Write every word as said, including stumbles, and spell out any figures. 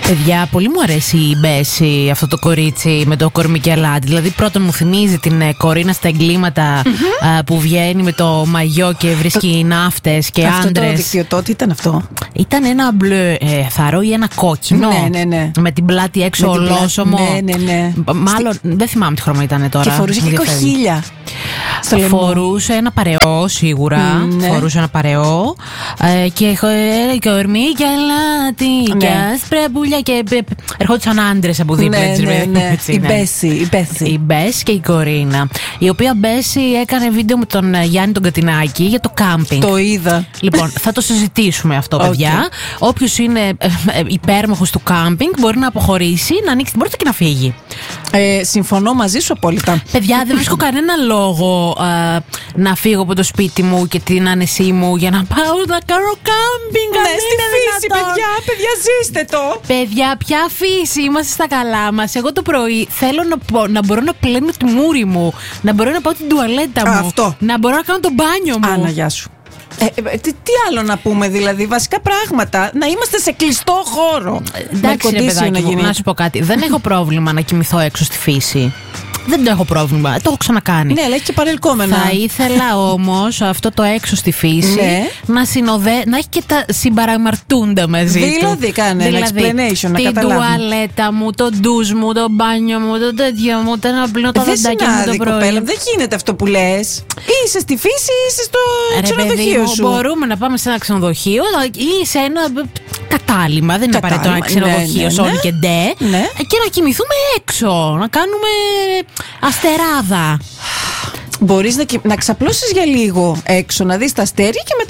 Παιδιά, πολύ μου αρέσει η Μπέση, αυτό το κορίτσι με το κορμί και αλάτι. Δηλαδή, πρώτον μου θυμίζει την ε, Κορίνα στα εγκλήματα mm-hmm. α, που βγαίνει με το μαγιό και βρίσκει το... ναύτες και αυτό άντρες. Αυτό το δικτυωτό, τι ήταν αυτό? Ήταν ένα μπλε ε, θαρό ή ένα κόκκινο. Ναι, ναι, ναι. Με την πλάτη έξω ολόσωμο. Ναι, ναι, ναι. Μάλλον, Στη... δεν θυμάμαι τι χρώμα ήταν τώρα. Και φορούσε και κοχύλια. Φορούσε ένα παρεό σίγουρα. Mm, ναι. Φορούσε ένα παρεό. Ε, και κορμί και αλάτι. Ναι. Και άσπρα πουλιά. Και ερχόντουσαν άντρες από δίπλα. Ναι, ναι, ναι. Η Μπέση. Η Μπέση. Η Μπέση και η Κορίνα. Η οποία Μπέση έκανε βίντεο με τον Γιάννη τον Κατινάκη για το κάμπινγκ. Το είδα. Λοιπόν, θα το συζητήσουμε αυτό, παιδιά. Okay. Όποιος είναι ε, ε, υπέρμαχος του κάμπινγκ μπορεί να αποχωρήσει, να ανοίξει την πόρτα και να φύγει. Ε, συμφωνώ μαζί σου απόλυτα. Παιδιά, δεν βρίσκω κανένα λόγο ε, να φύγω από το σπίτι μου και την άνεσή μου για να πάω να κάνω κάμπινγκ. Ναι, στη φύση, παιδιά, παιδιά, ζήστε το. Παιδιά, ποια φύση, είμαστε στα καλά μας. Εγώ το πρωί θέλω να, να μπορώ να πλένω τη μούρη μου, να μπορώ να πάω την τουαλέτα μου, αυτό. Να μπορώ να κάνω το μπάνιο μου. Άνα, γεια σου. Ε, ε, τι, τι άλλο να πούμε, δηλαδή, βασικά πράγματα. Να είμαστε σε κλειστό χώρο. Εντάξει, ρε παιδάκι μου, να σου πω κάτι. Δεν έχω πρόβλημα να κοιμηθώ έξω στη φύση. Δεν το έχω πρόβλημα. Το έχω ξανακάνει. Ναι, αλλά έχει και παρελκόμενα. Θα ήθελα όμως αυτό το έξω στη φύση ναι. να συνοδέ, να έχει και τα συμπαραμαρτούντα μαζί δηλαδή, του. Δηλαδή, κάνε ένα explanation, να την καταλάβουμε. Την τουαλέτα μου, το ντουζ μου, το μπάνιο μου, το τέτοιο μου, το να πλύνω τα δοντάκια μου το πρωί. Κοπέλα, δεν γίνεται αυτό που λες. Είσαι στη φύση ή είσαι στο ρε, ξενοδοχείο παιδί, σου. Μπορούμε να πάμε σε ένα ξενοδοχείο ή σε ένα κατάλημα. Δεν είναι απαραίτητο ένα ξενοδοχείο, ναι, σόλι ναι, και ντε. Ναι. Και να κοιμηθούμε έξω. Να κάνουμε αστεράδα. Μπορείς να, να ξαπλώσεις για λίγο έξω, να δεις τα αστέρια και μετά